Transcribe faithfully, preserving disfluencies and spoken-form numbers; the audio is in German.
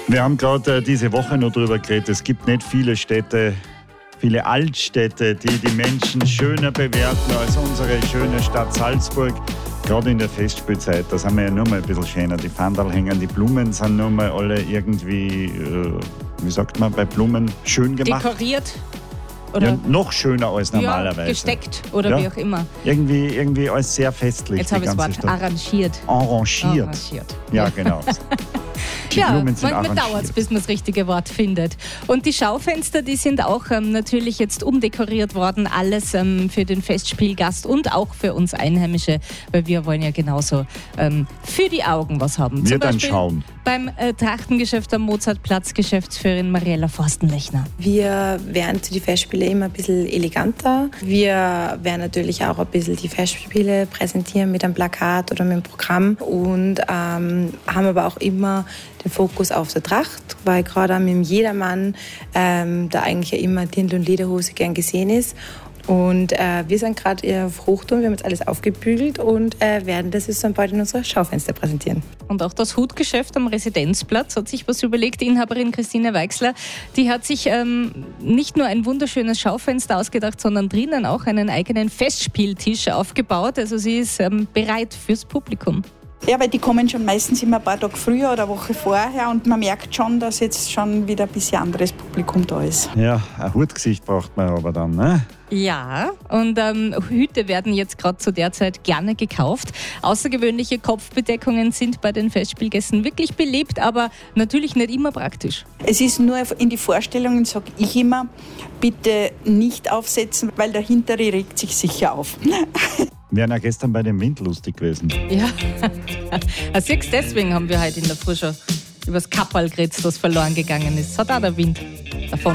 Wir haben gerade äh, diese Woche noch darüber geredet, es gibt nicht viele Städte, viele Altstädte, die die Menschen schöner bewerten als unsere schöne Stadt Salzburg. Gerade in der Festspielzeit, da sind wir ja nur mal ein bisschen schöner. Die Pfandal hängen, die Blumen sind nur mal alle irgendwie, äh, wie sagt man, bei Blumen schön gemacht. Dekoriert. Oder Ja, noch schöner als normalerweise. Ja, gesteckt oder Ja. wie auch immer. Irgendwie, irgendwie alles sehr festlich. Jetzt habe ich das Wort Stadt. arrangiert. Arrangiert. Arrangiert. Ja, genau. Die Ja, Blumen sind manchmal arrangiert. dauert es, bis man das richtige Wort findet. Und die Schaufenster, die sind auch ähm, natürlich jetzt umdekoriert worden. Alles ähm, für den Festspielgast und auch für uns Einheimische, weil wir wollen ja genauso ähm, für die Augen was haben. Wir Zum dann Beispiel schauen. beim äh, Trachtengeschäft am Mozartplatz Geschäftsführerin Mariella Forstenlechner. Wir werden zu den Festspielen immer ein bisschen eleganter. Wir werden natürlich auch ein bisschen die Festspiele präsentieren mit einem Plakat oder mit einem Programm und ähm, haben aber auch immer den Fokus auf der Tracht, weil gerade auch mit dem Jedermann ähm, da eigentlich ja immer Dirndl und Lederhose gern gesehen ist. Und äh, wir sind gerade auf Hochtouren, wir haben jetzt alles aufgebügelt und äh, werden das jetzt dann bald in unserer Schaufenster präsentieren. Und auch das Hutgeschäft am Residenzplatz hat sich was überlegt. Die Inhaberin Christine Weixler, die hat sich ähm, nicht nur ein wunderschönes Schaufenster ausgedacht, sondern drinnen auch einen eigenen Festspieltisch aufgebaut. Also sie ist ähm, bereit fürs Publikum. Ja, weil die kommen schon meistens immer ein paar Tage früher oder eine Woche vorher und man merkt schon, dass jetzt schon wieder ein bisschen anderes Publikum da ist. Ja, ein Hutgesicht braucht man aber dann, ne? Ja, und ähm, Hüte werden jetzt gerade zu der Zeit gerne gekauft. Außergewöhnliche Kopfbedeckungen sind bei den Festspielgästen wirklich beliebt, aber natürlich nicht immer praktisch. Es ist nur in die Vorstellungen, sage ich immer, bitte nicht aufsetzen, weil der Hintere regt sich sicher auf. Wir waren ja gestern bei dem Wind lustig gewesen. Ja, also deswegen haben wir heute in der Früh schon über das Kapperl geredet, das verloren gegangen ist. Das hat auch der Wind davon.